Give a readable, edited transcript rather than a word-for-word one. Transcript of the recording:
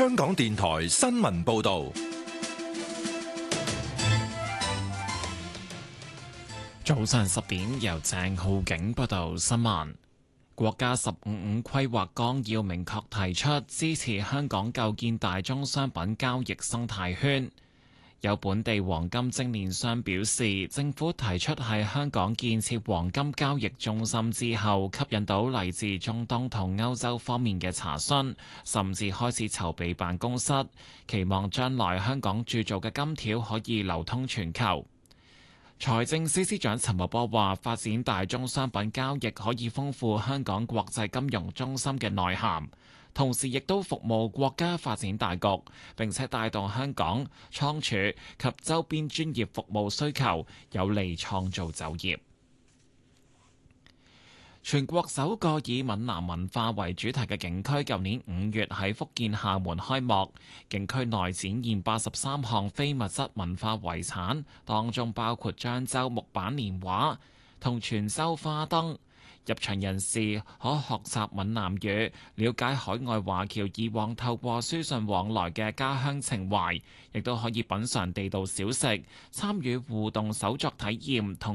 香港電台新聞報道。 早上10點，由鄭浩景報道新聞。國家15五規劃綱要明確提出支持香港構建大宗商品交易生態圈。有本地黃金精煉商表示，政府提出喺香港建設黃金交易中心之後，吸引到嚟自中東同歐洲方面嘅查詢，甚至開始籌備辦公室，期望將來香港鑄造嘅金條可以流通全球。財政司司長陳茂波話：發展大宗商品交易可以豐富香港國際金融中心嘅內涵，同時亦都服務國家發展大局，並且帶動香港倉儲及周邊專業服務需求，有利創造就業。全國首個以閩南文化為主題嘅景區，舊年5月喺福建廈門開幕。景區內展現83項非物質文化遺產，當中包括漳州木板年畫同泉州花燈。入場人士可學習閩南語，了解海外華僑以往透過書信往來嘅家鄉情懷，亦都可以品嚐地道小食，參與互動手作體驗同